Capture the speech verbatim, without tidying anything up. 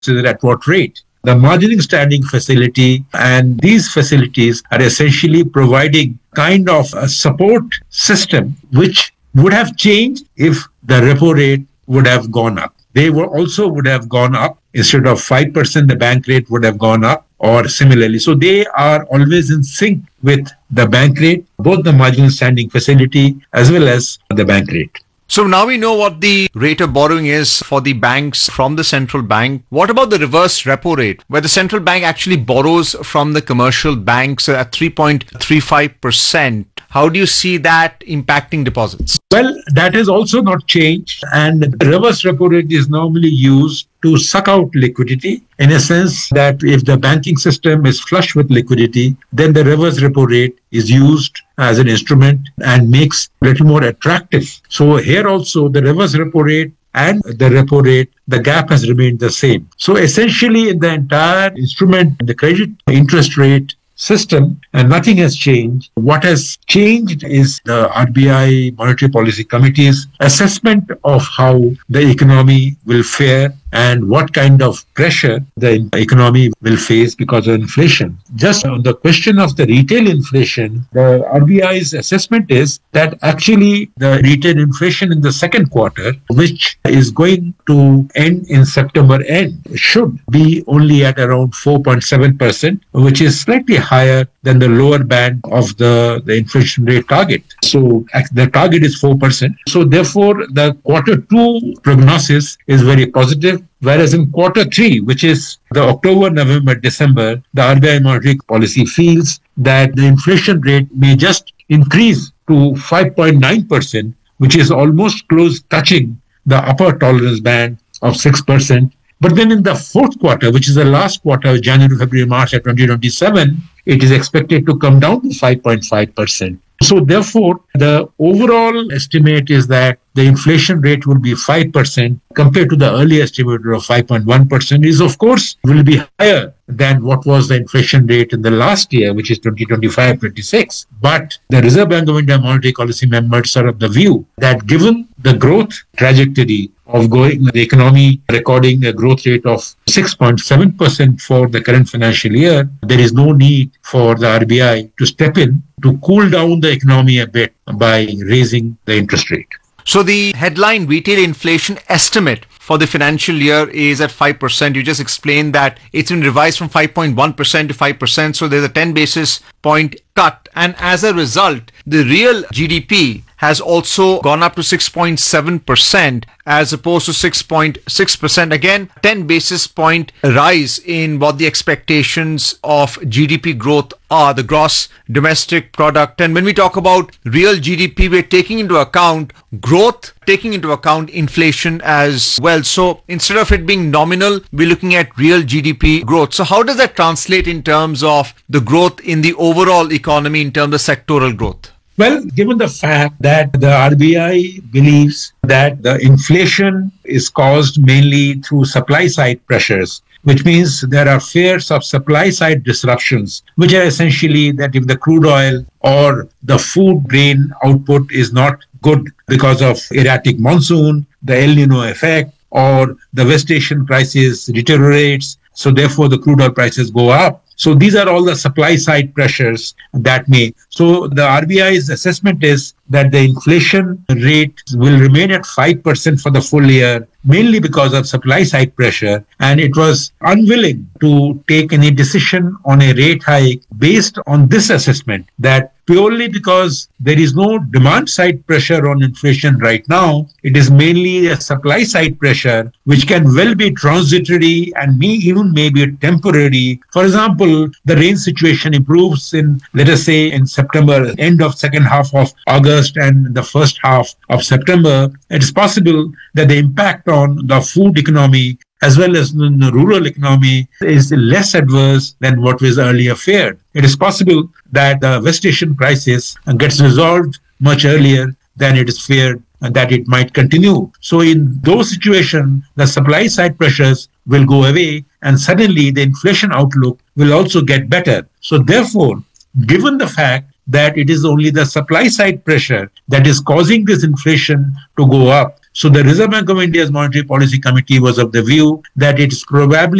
at what rate. The margining standing facility and these facilities are essentially providing kind of a support system which would have changed if the repo rate would have gone up. They were also would have gone up. Instead of five percent, the bank rate would have gone up or similarly. So they are always in sync with the bank rate, both the marginal standing facility as well as the bank rate. So now we know what the rate of borrowing is for the banks from the central bank. What about the reverse repo rate, where the central bank actually borrows from the commercial banks at three point three five percent? How do you see that impacting deposits? Well, that has also not changed. And the reverse repo rate is normally used to suck out liquidity, in a sense that if the banking system is flush with liquidity, then the reverse repo rate is used as an instrument and makes it a little more attractive. So here also the reverse repo rate and the repo rate, the gap has remained the same. So essentially in the entire instrument, the credit interest rate system, and nothing has changed. What has changed is the R B I Monetary Policy Committee's assessment of how the economy will fare and what kind of pressure the economy will face because of inflation. Just on the question of the retail inflation, the R B I's assessment is that actually the retail inflation in the second quarter, which is going to end in September end, should be only at around four point seven percent, which is slightly higher than the lower band of the, the inflation rate target. So the target is four percent. So therefore, the quarter two prognosis is very positive. Whereas in quarter three, which is the October, November, December, the R B I monetary policy feels that the inflation rate may just increase to five point nine percent, which is almost close touching the upper tolerance band of six percent. But then in the fourth quarter, which is the last quarter, January, February, March of twenty twenty-seven, it is expected to come down to five point five percent. So therefore, the overall estimate is that the inflation rate will be five percent compared to the earlier estimate of five point one percent is, of course, will be higher than what was the inflation rate in the last year, which is twenty twenty-five twenty-six. But the Reserve Bank of India monetary policy members are of the view that given the growth trajectory of going the economy recording a growth rate of six point seven percent for the current financial year, there is no need for the R B I to step in to cool down the economy a bit by raising the interest rate. So the headline retail inflation estimate for the financial year is at five percent. You just explained that it's been revised from five point one percent to five percent. So there's a ten basis point cut. And as a result, the real G D P has also gone up to six point seven percent as opposed to six point six percent. Again, ten basis point rise in what the expectations of G D P growth are, the gross domestic product. And when we talk about real G D P, we're taking into account growth, taking into account inflation as well. So instead of it being nominal, we're looking at real G D P growth. So how does that translate in terms of the growth in the overall economy in terms of sectoral growth? Well, given the fact that the R B I believes that the inflation is caused mainly through supply side pressures, which means there are fears of supply side disruptions, which are essentially that if the crude oil or the food grain output is not good because of erratic monsoon, the El Nino effect, or the West Asian crisis deteriorates, so therefore the crude oil prices go up. So these are all the supply side pressures that may. So the R B I's assessment is that the inflation rate will remain at five percent for the full year, mainly because of supply side pressure. And it was unwilling to take any decision on a rate hike based on this assessment, that purely because there is no demand side pressure on inflation right now, it is mainly a supply side pressure, which can well be transitory and may even may be temporary. For example, the rain situation improves in, let us say, in September, end of second half of August and the first half of September. It is possible that the impact on the food economy as well as in the rural economy is less adverse than what was earlier feared. It is possible that the West Asian crisis gets resolved much earlier than it is feared and that it might continue. So in those situations, the supply side pressures will go away and suddenly the inflation outlook will also get better. So therefore, given the fact that it is only the supply side pressure that is causing this inflation to go up, So the Reserve Bank of India's Monetary Policy Committee was of the view that it is probably